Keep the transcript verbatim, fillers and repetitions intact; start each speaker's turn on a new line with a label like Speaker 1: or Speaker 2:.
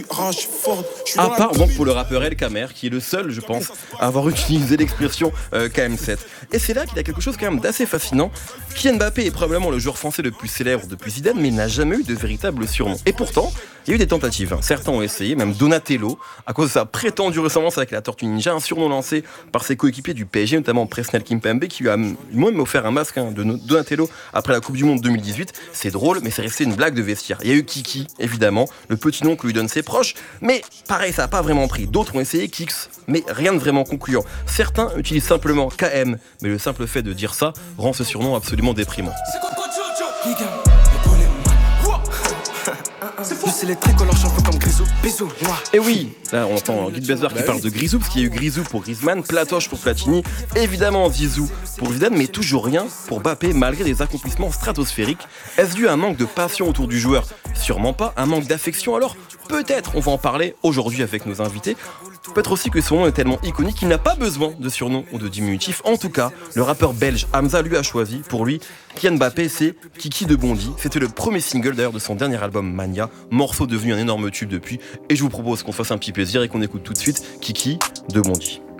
Speaker 1: À part donc pour le rappeur El Kamer, qui est le seul, je pense, à avoir utilisé l'expression euh, K M sept. Et c'est là qu'il y a quelque chose quand même d'assez fascinant. Kylian Mbappé est probablement le joueur français le plus célèbre depuis Zidane, mais il n'a jamais eu de véritable surnom. Et pourtant, il y a eu des tentatives. Certains ont essayé, même Donatello, à cause de sa prétendue ressemblance avec la Tortue Ninja, un surnom lancé par ses coéquipiers du P S G, notamment Presnel Kimpembe, qui lui a même offert un masque hein, de Donatello après la Coupe du Monde deux mille dix-huit. C'est drôle, mais c'est resté une blague de vestiaire. Il y a eu Kiki, évidemment, le petit nom que lui donnent ses proches, mais pareil, ça n'a pas vraiment pris. D'autres ont essayé Kix, mais rien de vraiment concluant. Certains utilisent simplement K M, mais le simple fait de dire ça rend ce surnom absolument déprimant.
Speaker 2: Je sais les tricolores champions comme Grisou, bisous, moi.
Speaker 1: Et oui, là on entend Guy Besbar qui parle de Grisou, parce qu'il y a eu Grisou pour Griezmann, Platoche pour Platini, évidemment Zizou pour Zidane, mais toujours rien pour Mbappé malgré des accomplissements stratosphériques. Est-ce dû à un manque de passion autour du joueur? Sûrement pas. Un manque d'affection alors? Peut-être, on va en parler aujourd'hui avec nos invités. Peut-être aussi que son nom est tellement iconique qu'il n'a pas besoin de surnom ou de diminutif. En tout cas, le rappeur belge Hamza lui a choisi. Pour lui, Kylian Mbappé, c'est Kiki de Bondy. C'était le premier single d'ailleurs de son dernier album Mania, morceau devenu un énorme tube depuis. Et je vous propose qu'on fasse un petit plaisir et qu'on écoute tout de suite Kiki de Bondy.